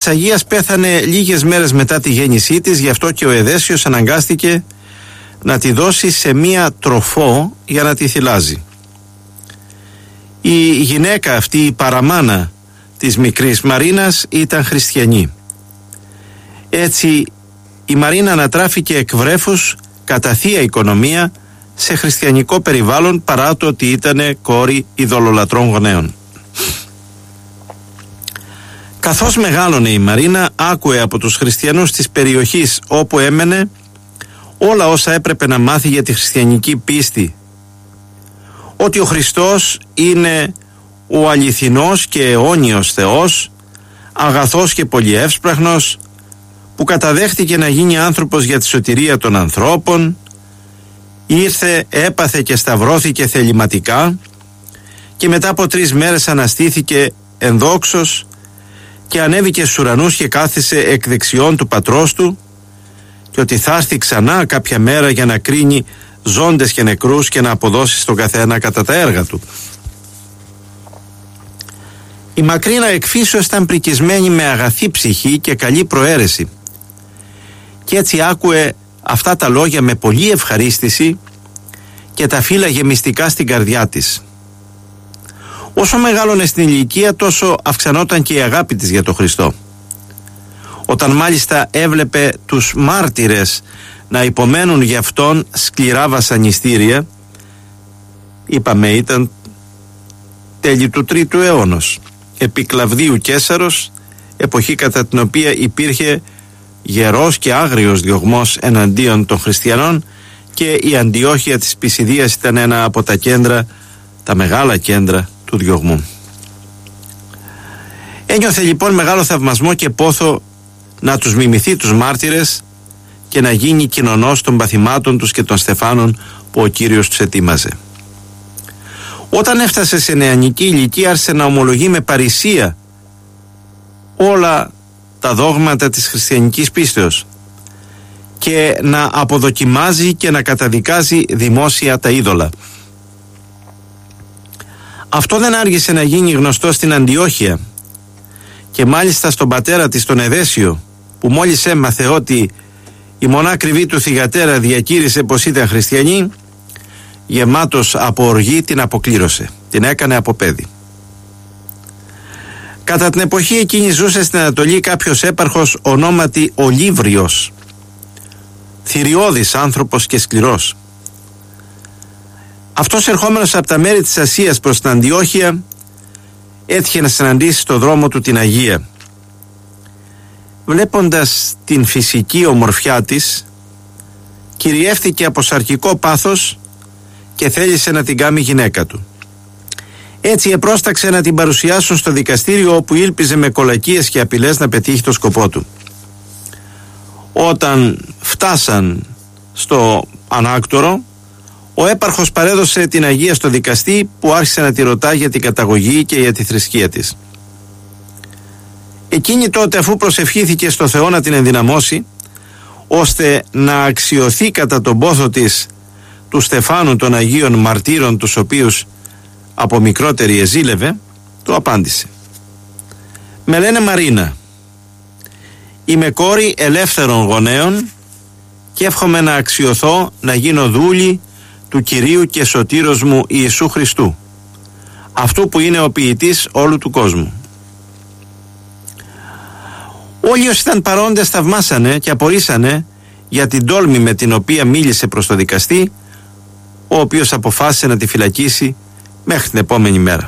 Αγίας πέθανε λίγες μέρες μετά τη γέννησή της, γι' αυτό και ο Εδέσιος αναγκάστηκε να τη δώσει σε μία τροφό για να τη θυλάζει. Η γυναίκα αυτή, η παραμάνα της μικρής Μαρίνας, ήταν χριστιανή. Έτσι η Μαρίνα ανατράφηκε εκ βρέφους κατά θεία οικονομία σε χριστιανικό περιβάλλον, παρά το ότι ήταν κόρη ειδωλολατρών γονέων. Καθώς μεγάλωνε η Μαρίνα, άκουε από τους χριστιανούς της περιοχής όπου έμενε όλα όσα έπρεπε να μάθει για τη χριστιανική πίστη. Ότι ο Χριστός είναι ο αληθινός και αιώνιος Θεός, αγαθός και πολυεύσπραχνος, που καταδέχτηκε να γίνει άνθρωπος για τη σωτηρία των ανθρώπων, ήρθε, έπαθε και σταυρώθηκε θεληματικά και μετά από 3 μέρες αναστήθηκε ενδόξως και ανέβηκε στους ουρανούς και κάθισε εκ δεξιών του πατρός του, και ότι θα έρθει ξανά κάποια μέρα για να κρίνει ζώντες και νεκρούς και να αποδώσει στον καθένα κατά τα έργα του. Η Μακρίνα εκφύσεως ήταν πρικισμένη με αγαθή ψυχή και καλή προαίρεση, και έτσι άκουε αυτά τα λόγια με πολλή ευχαρίστηση και τα φύλαγε μυστικά στην καρδιά της. Όσο μεγάλωνε στην ηλικία, τόσο αυξανόταν και η αγάπη της για τον Χριστό. Όταν μάλιστα έβλεπε τους μάρτυρες να υπομένουν για αυτόν σκληρά βασανιστήρια, είπαμε ήταν τέλη του 3ου αιώνος, επί Κλαβδίου Καίσαρος, εποχή κατά την οποία υπήρχε γερός και άγριος διωγμός εναντίον των χριστιανών, και η Αντιόχεια της Πισιδίας ήταν ένα από τα κέντρα, τα μεγάλα κέντρα του διωγμού. Ένιωθε λοιπόν μεγάλο θαυμασμό και πόθο να τους μιμηθεί τους μάρτυρες και να γίνει κοινωνός των παθημάτων τους και των στεφάνων που ο Κύριος τους ετοίμαζε. Όταν έφτασε σε νεανική ηλικία, άρχισε να ομολογεί με παρησία όλα τα δόγματα της χριστιανικής πίστεως και να αποδοκιμάζει και να καταδικάζει δημόσια τα είδωλα. Αυτό δεν άργησε να γίνει γνωστό στην Αντιόχεια, και μάλιστα στον πατέρα της, τον Εδέσιο, που μόλις έμαθε ότι η μονάκριβή του θυγατέρα διακήρυσε πως ήταν χριστιανή, γεμάτος από οργή την αποκλήρωσε, την έκανε από παιδί. Κατά την εποχή εκείνη ζούσε στην Ανατολή κάποιος έπαρχος ονόματι Ολύβριος, θηριώδης άνθρωπος και σκληρός. Αυτός, ερχόμενος από τα μέρη της Ασίας προς την Αντιόχεια, έτυχε να συναντήσει στο δρόμο του την Αγία. Βλέποντας την φυσική ομορφιά της, κυριεύτηκε από σαρκικό πάθος και θέλησε να την κάνει γυναίκα του. Έτσι επρόσταξε να την παρουσιάσουν στο δικαστήριο, όπου ήλπιζε με κολακίες και απειλές να πετύχει το σκοπό του. Όταν φτάσαν στο ανάκτορο, ο έπαρχος παρέδωσε την Αγία στο δικαστή, που άρχισε να τη ρωτά για την καταγωγή και για τη θρησκεία της. Εκείνη τότε, αφού προσευχήθηκε στο Θεό να την ενδυναμώσει, ώστε να αξιωθεί κατά τον πόθο της του Στεφάνου των Αγίων Μαρτύρων, τους οποίους από μικρότερη εζήλευε, του απάντησε: «Με λένε Μαρίνα, είμαι κόρη ελεύθερων γονέων και εύχομαι να αξιωθώ να γίνω δούλη του Κυρίου και σωτήρος μου Ιησού Χριστού, αυτού που είναι ο ποιητής όλου του κόσμου». Όλοι όσοι ήταν παρόντες θαυμάσανε και απορρίσανε για την τόλμη με την οποία μίλησε προς το δικαστή, ο οποίος αποφάσισε να τη φυλακίσει μέχρι την επόμενη μέρα.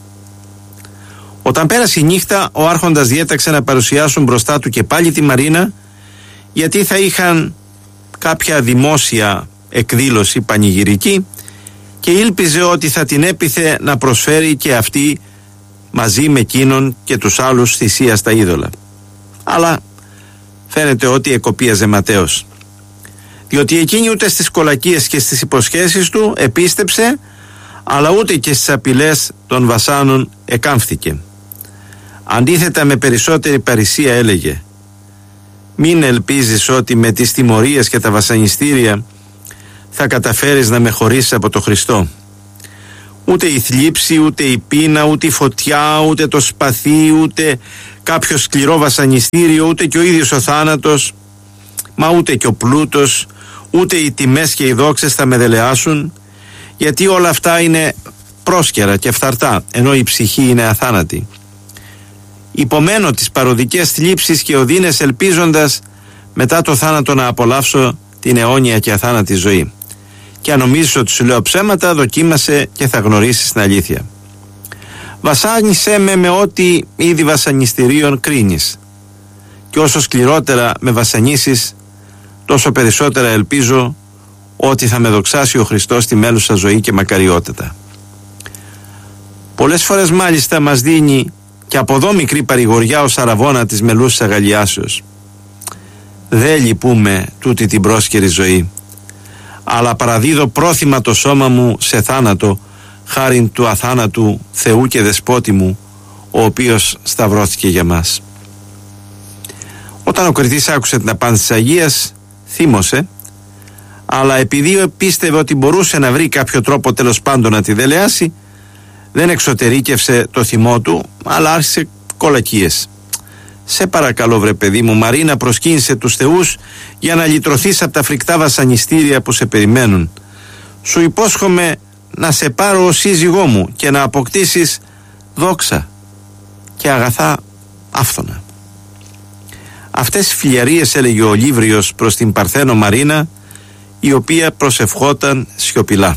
Όταν πέρασε η νύχτα, ο άρχοντας διέταξε να παρουσιάσουν μπροστά του και πάλι τη Μαρίνα, γιατί θα είχαν κάποια δημόσια εκδήλωση πανηγυρική και ήλπιζε ότι θα την έπιθε να προσφέρει και αυτή μαζί με εκείνον και τους άλλους θυσία στα είδωλα. Αλλά φαίνεται ότι εκοπίαζε ματέως, διότι εκείνη ούτε στις κολακίες και στις υποσχέσεις του επίστεψε, αλλά ούτε και στις απειλές των βασάνων εκάμφθηκε. Αντίθετα, με περισσότερη παρησία έλεγε: «Μην ελπίζεις ότι με τις τιμωρίες και τα βασανιστήρια θα καταφέρεις να με χωρίσεις από το Χριστό. Ούτε η θλίψη, ούτε η πείνα, ούτε η φωτιά, ούτε το σπαθί, ούτε κάποιο σκληρό βασανιστήριο, ούτε και ο ίδιος ο θάνατος, μα ούτε και ο πλούτος, ούτε οι τιμές και οι δόξες θα με δελεάσουν, γιατί όλα αυτά είναι πρόσκαιρα και φθαρτά, ενώ η ψυχή είναι αθάνατη. Υπομένω τις παροδικές θλίψεις και οδύνες, ελπίζοντας μετά το θάνατο να απολαύσω την αιώνια και αθάνατη ζωή. Και αν νομίζεις ότι σου λέω ψέματα, δοκίμασε και θα γνωρίσεις την αλήθεια. Βασάνισέ με ό,τι είδη βασανιστήριων κρίνεις, και όσο σκληρότερα με βασανίσεις, τόσο περισσότερα ελπίζω ότι θα με δοξάσει ο Χριστός στη μέλουσα ζωή και μακαριότητα. Πολλές φορές μάλιστα μας δίνει και από εδώ μικρή παρηγοριά ως αραβώνα της μελούσης αγαλιάσεως. Δεν λυπούμε τούτη την πρόσκαιρη ζωή, αλλά παραδίδω πρόθυμα το σώμα μου σε θάνατο, χάριν του αθάνατου Θεού και Δεσπότη μου, ο οποίος σταυρώθηκε για μας. Όταν ο κριτής άκουσε την απάντηση της Αγίας, θύμωσε, αλλά επειδή πίστευε ότι μπορούσε να βρει κάποιο τρόπο τέλος πάντων να τη δελεάσει, δεν εξωτερήκευσε το θυμό του, αλλά άρχισε κολακίες. «Σε παρακαλώ βρε παιδί μου Μαρίνα, προσκύνησε τους θεούς για να λυτρωθείς από τα φρικτά βασανιστήρια που σε περιμένουν. Σου υπόσχομαι να σε πάρω ως σύζυγό μου και να αποκτήσεις δόξα και αγαθά άφθονα». Αυτές οι φιλιαρίες έλεγε ο Λύβριος προς την Παρθένο Μαρίνα, η οποία προσευχόταν σιωπηλά.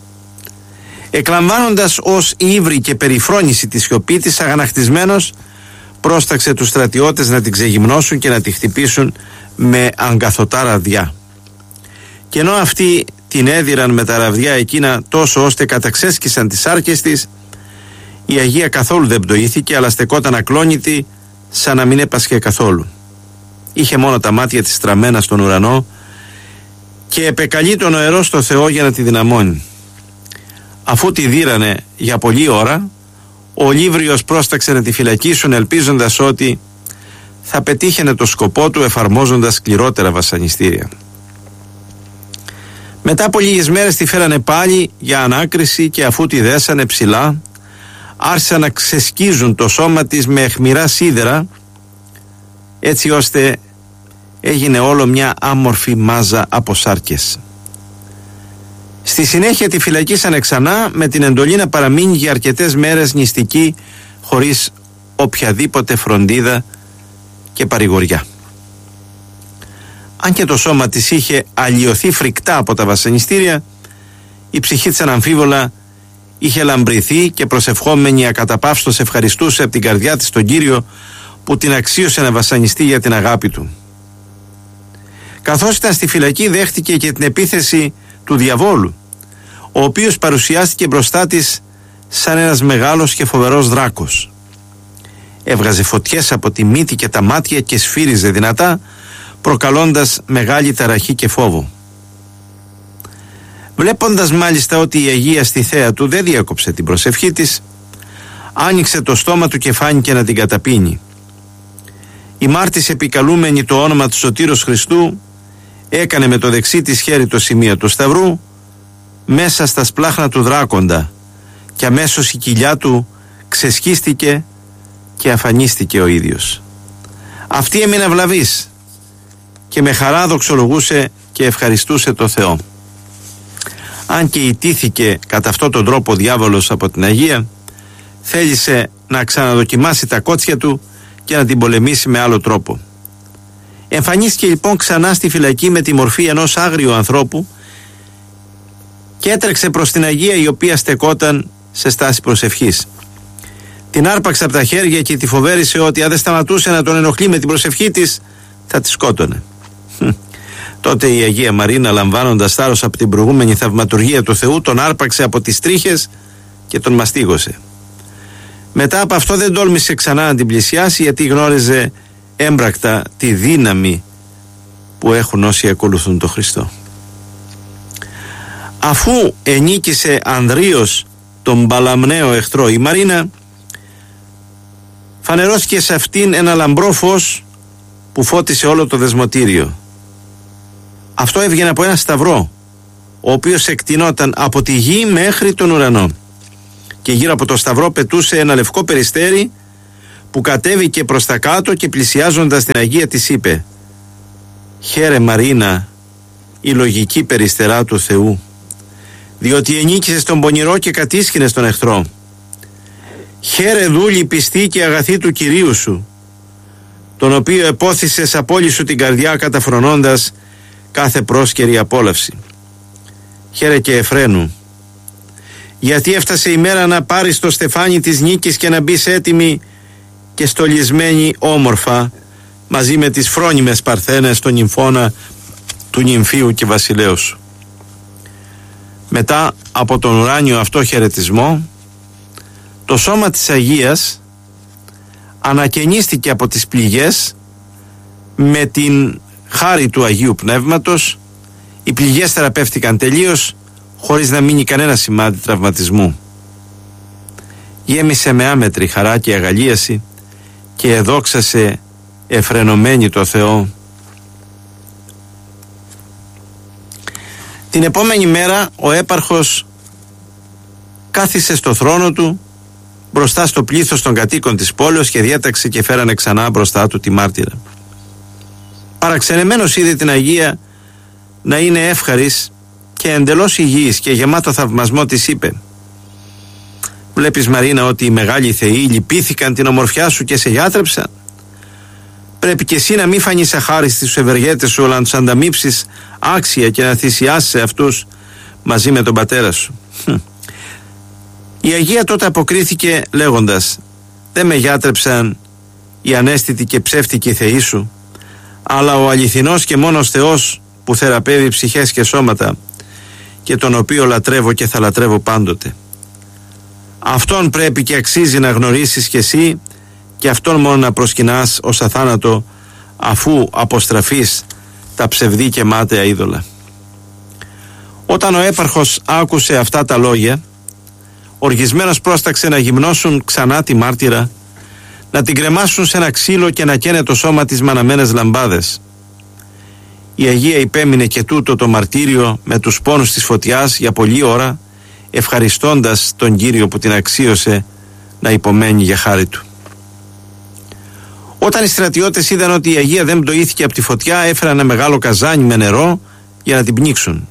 Εκλαμβάνοντας ως ύβρι και περιφρόνηση τη σιωπή της, αγανακτισμένος πρόσταξε τους στρατιώτες να την ξεγυμνώσουν και να τη χτυπήσουν με αγκαθωτά ραβδιά. Και ενώ αυτοί την έδιραν με τα ραβδιά εκείνα τόσο ώστε καταξέσκησαν τις άρκες της, η Αγία καθόλου δεν πτωήθηκε, αλλά στεκόταν ακλόνητη σαν να μην έπασχε καθόλου. Είχε μόνο τα μάτια της στραμμένα στον ουρανό και επεκαλεί τον ιερό στο Θεό για να τη δυναμώνει. Αφού τη δίρανε για πολλή ώρα, ο Λύβριος πρόσταξε να τη φυλακίσουν, ελπίζοντας ότι θα πετύχαινε το σκοπό του εφαρμόζοντας σκληρότερα βασανιστήρια. Μετά από λίγες μέρες τη φέρανε πάλι για ανάκριση και αφού τη δέσανε ψηλά, άρχισαν να ξεσκίζουν το σώμα της με αιχμηρά σίδερα, έτσι ώστε έγινε όλο μια άμορφη μάζα από σάρκες. Στη συνέχεια τη φυλακίσανε ξανά με την εντολή να παραμείνει για αρκετές μέρες νηστική, χωρίς οποιαδήποτε φροντίδα και παρηγοριά. Αν και το σώμα της είχε αλλοιωθεί φρικτά από τα βασανιστήρια, η ψυχή της αναμφίβολα είχε λαμπρηθεί και προσευχόμενη ακαταπαύστως ευχαριστούσε από την καρδιά της τον Κύριο που την αξίωσε να βασανιστεί για την αγάπη του. Καθώς ήταν στη φυλακή, δέχτηκε και την επίθεση του διαβόλου, ο οποίος παρουσιάστηκε μπροστά της σαν ένας μεγάλος και φοβερός δράκος. Έβγαζε φωτιές από τη μύτη και τα μάτια και σφύριζε δυνατά, προκαλώντας μεγάλη ταραχή και φόβο. Βλέποντας μάλιστα ότι η Αγία στη θέα του δεν διέκοψε την προσευχή της, άνοιξε το στόμα του και φάνηκε να την καταπίνει. Η μάρτης, επικαλούμενη το όνομα του Σωτήρος Χριστού, έκανε με το δεξί της χέρι το σημείο του σταυρού μέσα στα σπλάχνα του δράκοντα και αμέσως η κοιλιά του ξεσκίστηκε και αφανίστηκε ο ίδιος. Αυτή έμεινε βλαβής και με χαρά δοξολογούσε και ευχαριστούσε το Θεό. Αν και ιτήθηκε κατά αυτόν τον τρόπο ο διάβολος από την Αγία, θέλησε να ξαναδοκιμάσει τα κότσια του και να την πολεμήσει με άλλο τρόπο. Εμφανίστηκε λοιπόν ξανά στη φυλακή με τη μορφή ενός άγριου ανθρώπου και έτρεξε προς την Αγία, η οποία στεκόταν σε στάση προσευχής. Την άρπαξε από τα χέρια και τη φοβέρισε ότι αν δεν σταματούσε να τον ενοχλεί με την προσευχή της, θα τη σκότωνε. Τότε η Αγία Μαρίνα, λαμβάνοντας θάρρος από την προηγούμενη θαυματουργία του Θεού, τον άρπαξε από τις τρίχες και τον μαστίγωσε. Μετά από αυτό δεν τόλμησε ξανά να την πλησιάσει, γιατί γνώριζε έμπρακτα τη δύναμη που έχουν όσοι ακολουθούν τον Χριστό. Αφού ενίκησε Ανδρίος τον Παλαμναίο εχθρό, η Μαρίνα φανερώθηκε σε αυτήν ένα λαμπρό φως που φώτισε όλο το δεσμοτήριο. Αυτό έβγαινε από ένα σταυρό, ο οποίος εκτινόταν από τη γη μέχρι τον ουρανό, και γύρω από το σταυρό πετούσε ένα λευκό περιστέρι που κατέβηκε προς τα κάτω και πλησιάζοντας την Αγία της είπε: «Χαίρε Μαρίνα, η λογική περιστερά του Θεού, διότι ενίκησες τον πονηρό και κατήσχυνες τον εχθρό. Χαίρε δούλη πιστή και αγαθή του Κυρίου σου, τον οποίο επόθησες απ' όλη σου την καρδιά καταφρονώντας κάθε πρόσκαιρη απόλαυση. Χαίρε και Εφραίνου, γιατί έφτασε η μέρα να πάρεις το στεφάνι της νίκης και να μπεις έτοιμη και στολισμένη όμορφα μαζί με τις φρόνιμες παρθένες των νυμφώνα του νυμφίου και βασιλέου σου». Μετά από τον ουράνιο αυτό χαιρετισμό, το σώμα της Αγίας ανακαινίστηκε από τις πληγές με την χάρη του Αγίου Πνεύματος. Οι πληγές θεραπεύτηκαν τελείως χωρίς να μείνει κανένα σημάδι τραυματισμού. Γέμισε με άμετρη χαρά και αγαλίαση και εδόξασε εφρενωμένη το Θεό. Την επόμενη μέρα ο έπαρχος κάθισε στο θρόνο του μπροστά στο πλήθος των κατοίκων της πόλεως και διέταξε και φέρανε ξανά μπροστά του τη μάρτυρα. Παραξενεμένος είδε την Αγία να είναι εύχαρης και εντελώς υγιής και γεμάτο θαυμασμό της είπε: «Βλέπεις Μαρίνα ότι οι μεγάλοι θεοί λυπήθηκαν την ομορφιά σου και σε γιάτρεψαν. Πρέπει και εσύ να μην φανείς αχάριστη στους ευεργέτες σου, αλλά να τους ανταμείψεις άξια και να θυσιάσεις αυτούς μαζί με τον πατέρα σου». Η Αγία τότε αποκρίθηκε λέγοντας: «Δεν με γιάτρεψαν οι ανέστητοι και ψεύτικοι θεοί σου, αλλά ο αληθινός και μόνος Θεός που θεραπεύει ψυχές και σώματα και τον οποίο λατρεύω και θα λατρεύω πάντοτε. Αυτόν πρέπει και αξίζει να γνωρίσεις κι εσύ και αυτόν μόνο να προσκυνάς ως αθάνατο, αφού αποστραφείς τα ψευδή και μάταια είδωλα». Όταν ο έπαρχος άκουσε αυτά τα λόγια, οργισμένος πρόσταξε να γυμνώσουν ξανά τη μάρτυρα, να την κρεμάσουν σε ένα ξύλο και να καίνε το σώμα της με αναμένες λαμπάδες. Η Αγία υπέμεινε και τούτο το μαρτύριο με τους πόνους της φωτιάς για πολλή ώρα, ευχαριστώντας τον Κύριο που την αξίωσε να υπομένει για χάρη του. Όταν οι στρατιώτες είδαν ότι η Αγία δεν πτωήθηκε από τη φωτιά, έφεραν ένα μεγάλο καζάνι με νερό για να την πνίξουν.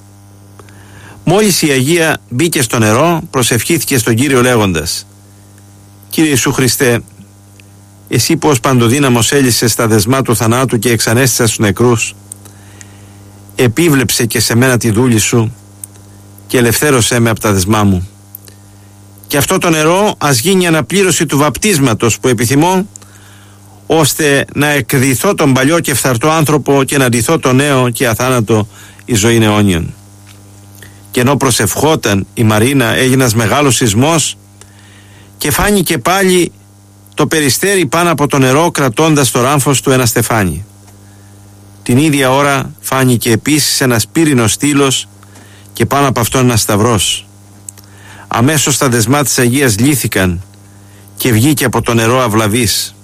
Μόλις η Αγία μπήκε στο νερό, προσευχήθηκε στον Κύριο λέγοντας: «Κύριε Ιησού Χριστέ, εσύ που ως παντοδύναμος έλυσες τα δεσμά του θανάτου και εξανέστησες τους νεκρούς, επίβλεψε και σε μένα τη δούλη σου και ελευθέρωσέ με από τα δεσμά μου. Και αυτό το νερό ας γίνει αναπλήρωση του βαπτίσματος που επιθυμώ, ώστε να εκδηθώ τον παλιό και φθαρτό άνθρωπο και να ντυθώ το νέο και αθάνατο η ζωή αιώνιον». Και ενώ προσευχόταν η Μαρίνα, έγινε ένας μεγάλος σεισμός και φάνηκε πάλι το περιστέρι πάνω από το νερό, κρατώντας το ράμφος του ένα στεφάνι. Την ίδια ώρα φάνηκε επίσης ένας πύρινος στήλος και πάνω από αυτόν ένας σταυρός. Αμέσως τα δεσμά της Αγίας λύθηκαν και βγήκε από το νερό αυλαβής.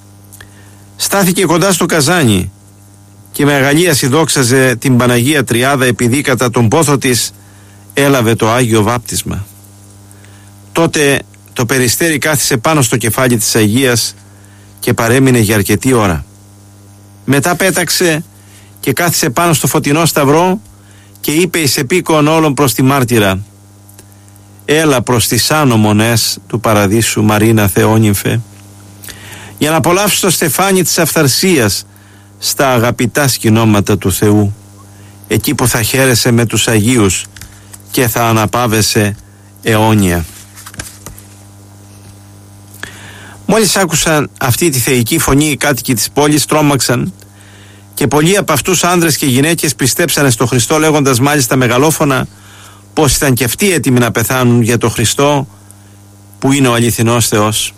Στάθηκε κοντά στο καζάνι και με αγαλίαση δόξαζε την Παναγία Τριάδα, επειδή κατά τον πόθο της έλαβε το Άγιο Βάπτισμα. Τότε το περιστέρι κάθισε πάνω στο κεφάλι της Αγίας και παρέμεινε για αρκετή ώρα. Μετά πέταξε και κάθισε πάνω στο φωτεινό σταυρό και είπε εις επίκον όλων προς τη μάρτυρα: «Έλα προς τις άνω μονές του παραδείσου, Μαρίνα Θεόνυμφε, για να απολαύσεις το στεφάνι της αυθαρσίας στα αγαπητά σκηνώματα του Θεού, εκεί που θα χαίρεσαι με τους Αγίους και θα αναπαύεσαι αιώνια». Μόλις άκουσαν αυτή τη θεϊκή φωνή, οι κάτοικοι της πόλης τρόμαξαν και πολλοί από αυτούς άνδρες και γυναίκες πιστέψανε στο Χριστό, λέγοντας μάλιστα μεγαλόφωνα πως ήταν και αυτοί έτοιμοι να πεθάνουν για το Χριστό που είναι ο αληθινός Θεός.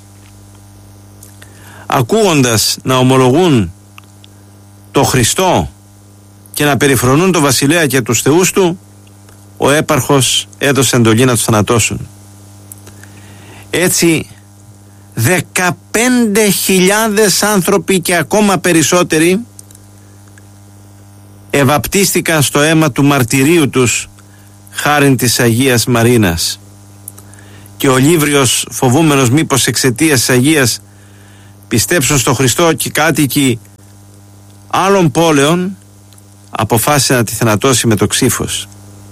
Ακούγοντας να ομολογούν το Χριστό και να περιφρονούν το βασιλέα και τους θεούς του, ο έπαρχος έδωσε εντολή να τους θανατώσουν. Έτσι 15.000 άνθρωποι και ακόμα περισσότεροι ευαπτίστηκαν στο αίμα του μαρτυρίου τους χάριν της Αγίας Μαρίνας. Και ο Λύβριος, φοβούμενος μήπως εξαιτίας της Αγίας πιστέψουν στο Χριστό και οι κάτοικοι άλλων πόλεων αποφάσισε να τη θανατώσει με το ξύφος.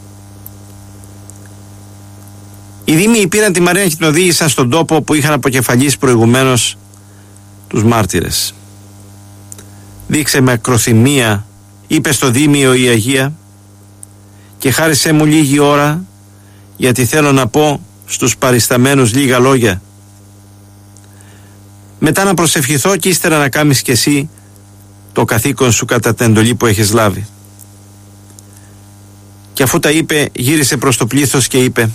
Οι Δήμοι πήραν τη Μαρίνα και την οδήγησαν στον τόπο που είχαν αποκεφαλίσει προηγουμένως τους μάρτυρες. Δείξε με ακροθυμία, είπε στο Δήμιο η Αγία, και χάρισέ μου λίγη ώρα, γιατί θέλω να πω στους παρισταμένους λίγα λόγια. Μετά να προσευχηθώ και ύστερα να κάνεις κι εσύ το καθήκον σου κατά την εντολή που έχεις λάβει. Και αφού τα είπε, γύρισε προς το πλήθος και είπε: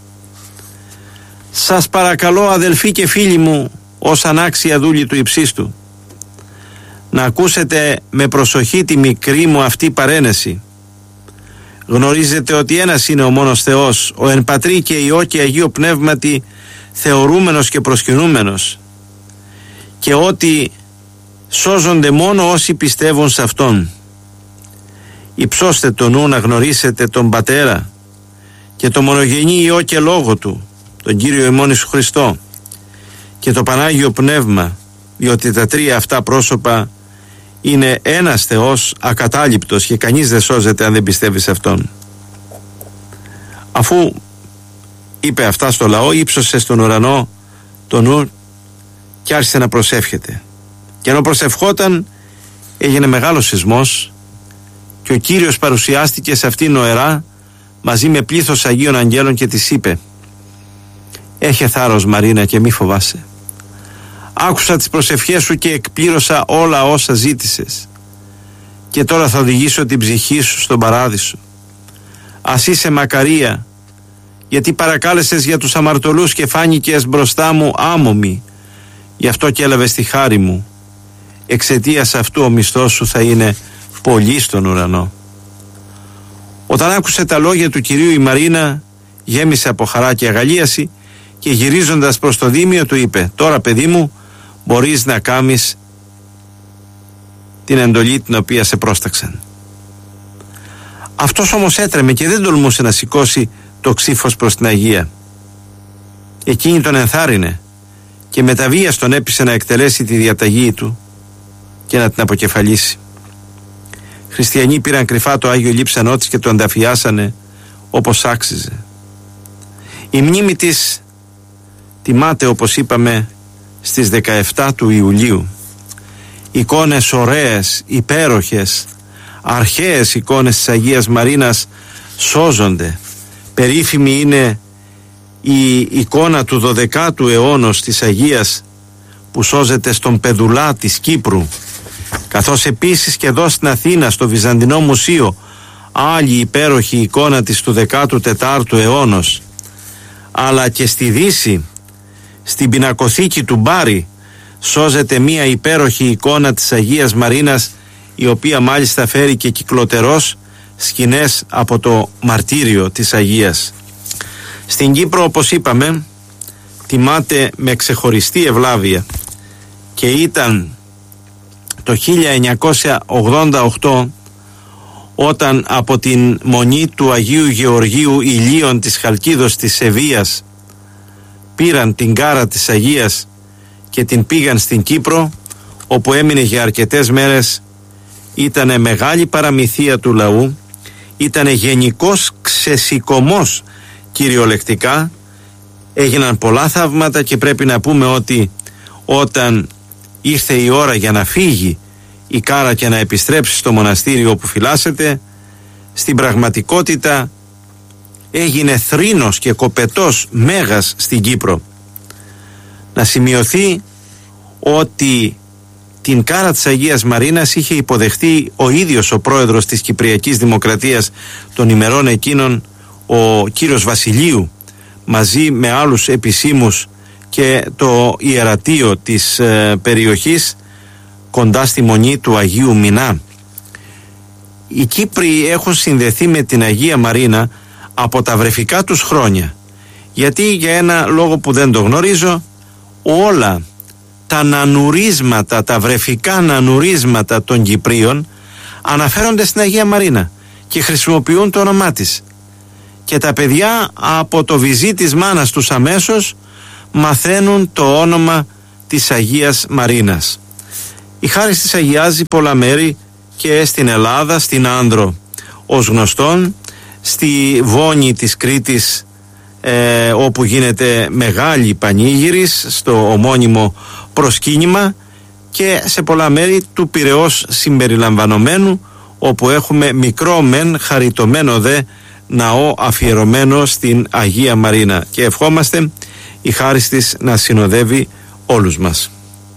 σας παρακαλώ, αδελφοί και φίλοι μου, ως ανάξια δούλοι του υψίστου, να ακούσετε με προσοχή τη μικρή μου αυτή παρένεση. Γνωρίζετε ότι ένας είναι ο μόνος Θεός, ο εν Πατρί και Υιό και Αγίο Πνεύματι, θεωρούμενος και προσκυνούμενος, και ότι σώζονται μόνο όσοι πιστεύουν σε Αυτόν. Υψώστε το νου να γνωρίσετε τον Πατέρα και το μονογενή Υιό και Λόγο Του, τον Κύριο ημών Ιησού Χριστό, και το Πανάγιο Πνεύμα, διότι τα τρία αυτά πρόσωπα είναι ένας Θεός ακατάληπτος και κανείς δεν σώζεται αν δεν πιστεύει σε Αυτόν. Αφού είπε αυτά στο λαό, ύψωσε στον ουρανό το νου και άρχισε να προσεύχεται. Και ενώ προσευχόταν, έγινε μεγάλος σεισμός και ο Κύριος παρουσιάστηκε σε αυτήν νοερά μαζί με πλήθος Αγίων Αγγέλων και της είπε: έχε θάρρος Μαρίνα και μη φοβάσαι. Άκουσα τις προσευχές σου και εκπλήρωσα όλα όσα ζήτησες, και τώρα θα οδηγήσω την ψυχή σου στον παράδεισο. Ας είσαι μακαρία, γιατί παρακάλεσες για τους αμαρτωλούς και φάνηκες μπροστά μου άμωμη, γι' αυτό και έλαβες τη χάρη μου. Εξαιτίας αυτού ο μισθός σου θα είναι πολύ στον ουρανό. Όταν άκουσε τα λόγια του Κυρίου, η Μαρίνα γέμισε από χαρά και αγαλίαση και γυρίζοντας προς το Δήμιο του είπε: τώρα παιδί μου, μπορείς να κάνεις την εντολή την οποία σε πρόσταξαν. Αυτός όμως έτρεμε και δεν τολμούσε να σηκώσει το ξύφος προς την Αγία. Εκείνη τον ενθάρρυνε και με τα βίας τον έπεισε να εκτελέσει τη διαταγή του και να την αποκεφαλίσει. Χριστιανοί πήραν κρυφά το Άγιο Λείψανό της και το ανταφιάσανε όπως άξιζε. Η μνήμη της τιμάται, όπως είπαμε, στις 17 του Ιουλίου. Εικόνες ωραίες, υπέροχες, αρχαίες εικόνες της Αγίας Μαρίνας σώζονται. Περίφημη είναι η εικόνα του 12ου αιώνος της Αγίας που σώζεται στον Πεδουλά της Κύπρου, καθώς επίσης και εδώ στην Αθήνα στο Βυζαντινό Μουσείο άλλη υπέροχη εικόνα της του 14ου αιώνος, αλλά και στη Δύση, στην πινακοθήκη του Μπάρι, σώζεται μία υπέροχη εικόνα της Αγίας Μαρίνας, η οποία μάλιστα φέρει και κυκλοτερός σκηνές από το μαρτύριο της Αγίας. Στην Κύπρο, όπως είπαμε, τιμάται με ξεχωριστή ευλάβεια και ήταν το 1988 όταν από την μονή του Αγίου Γεωργίου Ηλίων της Χαλκίδος της Σεβίας πήραν την κάρα της Αγίας και την πήγαν στην Κύπρο, όπου έμεινε για αρκετές μέρες. Ήτανε μεγάλη παραμυθία του λαού, ήτανε γενικός ξεσηκωμός κυριολεκτικά, έγιναν πολλά θαύματα και πρέπει να πούμε ότι όταν ήρθε η ώρα για να φύγει η κάρα και να επιστρέψει στο μοναστήριο όπου φυλάσσεται, στην πραγματικότητα έγινε θρήνος και κοπετός μέγας στην Κύπρο. Να σημειωθεί ότι την κάρα της Αγίας Μαρίνας είχε υποδεχτεί ο ίδιος ο πρόεδρος της Κυπριακής Δημοκρατίας των ημερών εκείνων, ο κύριος Βασιλείου, μαζί με άλλους επισήμους και το ιερατείο της περιοχής κοντά στη μονή του Αγίου Μινά. Οι Κύπροι έχουν συνδεθεί με την Αγία Μαρίνα από τα βρεφικά τους χρόνια, γιατί για ένα λόγο που δεν το γνωρίζω, όλα τα νανουρίσματα, τα βρεφικά νανουρίσματα των Κυπρίων αναφέρονται στην Αγία Μαρίνα και χρησιμοποιούν το όνομά της, και τα παιδιά από το βυζί της μάνας τους αμέσως μαθαίνουν το όνομα της Αγίας Μαρίνας. Η χάρις της αγιάζει πολλά μέρη και στην Ελλάδα, στην Άνδρο ως γνωστόν, στη Βόνη της Κρήτης όπου γίνεται μεγάλη πανήγυρις στο ομώνυμο προσκύνημα, και σε πολλά μέρη του Πειραιώς συμπεριλαμβανομένου, όπου έχουμε μικρό μεν χαριτωμένο δε ναό αφιερωμένο στην Αγία Μαρίνα, και ευχόμαστε η χάρις της να συνοδεύει όλους μας.